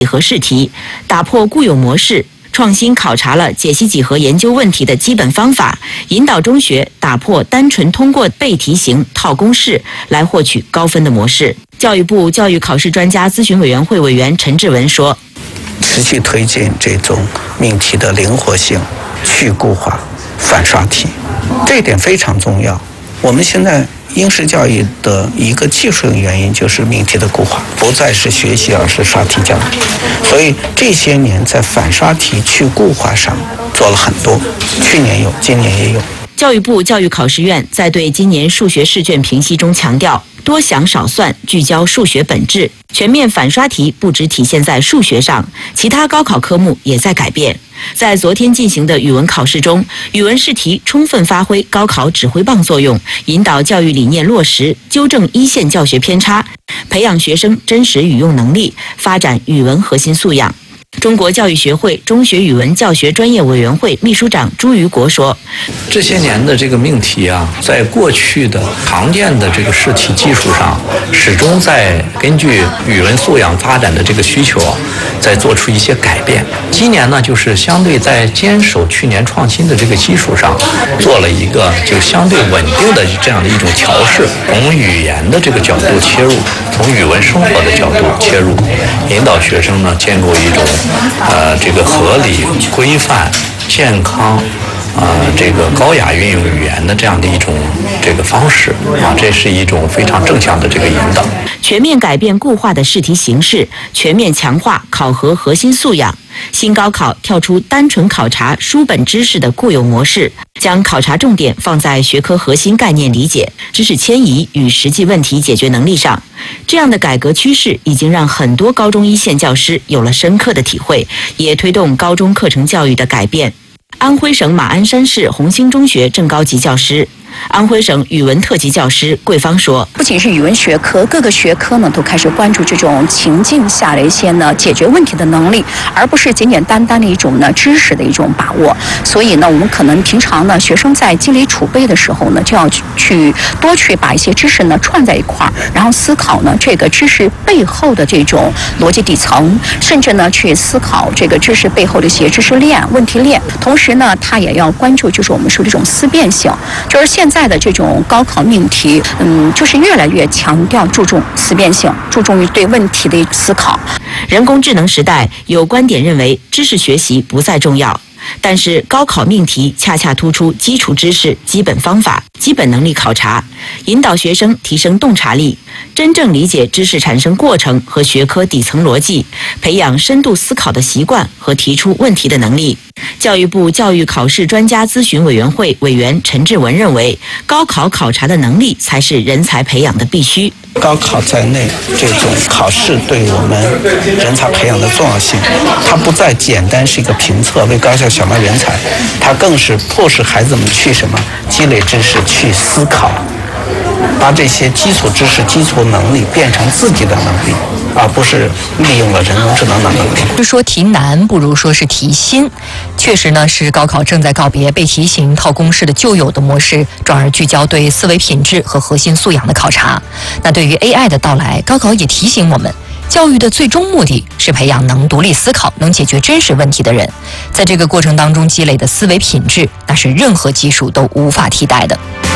几何试题，打破固有模式，创新考察了解析几何研究问题的基本方法，引导中学打破单纯通过背题型套公式来获取高分的模式。教育部教育考试专家咨询委员会委员陈志文说： 持续推进这种命题的灵活性、去固化、反刷题，这一点非常重要。我们现在应试教育的一个技术性原因就是命题的固化，不再是学习，而是刷题教育。所以这些年在反刷题、去固化上做了很多，去年有，今年也有。 教育部教育考试院在对今年数学试卷评析中强调，多想少算，聚焦数学本质。全面反刷题不只体现在数学上，其他高考科目也在改变。在昨天进行的语文考试中，语文试题充分发挥高考指挥棒作用，引导教育理念落实，纠正一线教学偏差，培养学生真实语用能力，发展语文核心素养。中国教育学会中学语文教学专业委员会秘书长朱于国说： 这些年的这个命题啊，在过去的常见的这个试题基础上，始终在根据语文素养发展的这个需求啊，在做出一些改变。今年呢，就是相对在坚守去年创新的这个基础上，做了一个就相对稳定的这样的一种调试，从语言的这个角度切入，从语文生活的角度切入，引导学生呢建构一种这个合理、规范、健康，这个高雅运用语言的这样的一种这个方式啊，这是一种非常正向的这个引导。 全面改变固化的试题形式，全面强化考核核心素养。新高考跳出单纯考察书本知识的固有模式，将考察重点放在学科核心概念理解、知识迁移与实际问题解决能力上。这样的改革趋势已经让很多高中一线教师有了深刻的体会，也推动高中课程教育的改变。安徽省马鞍山市红星中学正高级教师、安徽省语文特级教师桂芳说： 不仅是语文学科，各个学科呢都开始关注这种情境下的一些呢解决问题的能力，而不是简简单单的一种呢知识的一种把握。所以呢，我们可能平常呢学生在积累储备的时候呢，就要多去把一些知识呢串在一块儿，然后思考呢这个知识背后的这种逻辑底层，甚至呢去思考这个知识背后的一些知识链、问题链。同时呢，他也要关注就是我们说这种思辨性，就是现在的这种高考命题，就是越来越强调注重思辨性，注重于对问题的思考。 人工智能时代，有观点认为知识学习不再重要，但是高考命题恰恰突出基础知识、基本方法、基本能力考察，引导学生提升洞察力，真正理解知识产生过程和学科底层逻辑，培养深度思考的习惯和提出问题的能力。教育部教育考试专家咨询委员会委员陈志文认为，高考考察的能力才是人才培养的必须。 高考在内，这种考试对我们人才培养的重要性，它不再简单是一个评测为高校小麦人才，它更是迫使孩子们去什么积累知识，去思考，把这些基础知识、基础能力变成自己的能力，而不是利用了人工智能的能力。 是说题难，不如说是题新。确实呢，是高考正在告别背题型套公式的旧有的模式，转而聚焦对思维品质和核心素养的考察。那对于 AI 的到来，高考也提醒我们，教育的最终目的是培养能独立思考、能解决真实问题的人。在这个过程当中积累的思维品质，那是任何技术都无法替代的。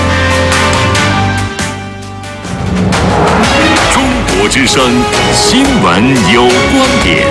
中国之声新闻有观点，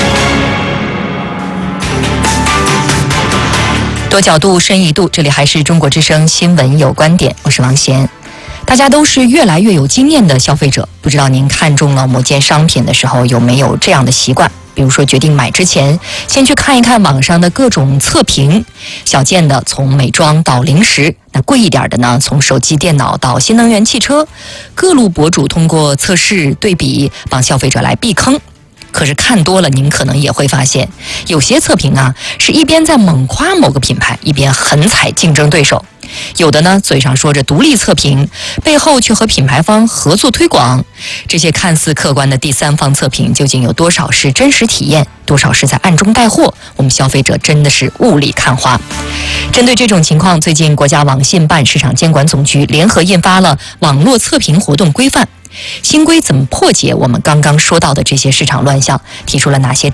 多角度深一度，这里还是中国之声新闻有观点，我是王贤。大家都是越来越有经验的消费者，不知道您看中了某件商品的时候有没有这样的习惯？比如说决定买之前，先去看一看网上的各种测评，小件的从美妆到零食，那贵一点的呢，从手机、电脑到新能源汽车，各路博主通过测试对比，帮消费者来避坑。可是看多了，您可能也会发现，有些测评啊，是一边在猛夸某个品牌，一边狠踩竞争对手。有的呢，嘴上说着独立测评，背后却和品牌方合作推广。这些看似客观的第三方测评，究竟有多少是真实体验，多少是在暗中带货？我们消费者真的是雾里看花。针对这种情况，最近国家网信办市场监管总局联合印发了网络测评活动规范。 新规怎么破解我们刚刚说到的这些市场乱象？提出了哪些